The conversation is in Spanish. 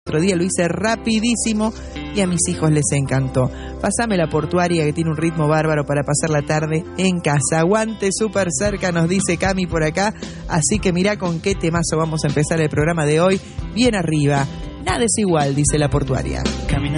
otro día lo hice rapidísimo y a mis hijos les encantó. Pasame la Portuaria, que tiene un ritmo bárbaro para pasar la tarde en casa. Aguante súper cerca, nos dice Cami por acá. Así que mirá con qué temazo vamos a empezar el programa de hoy. Bien arriba. Nada es igual, dice la Portuaria. Caminar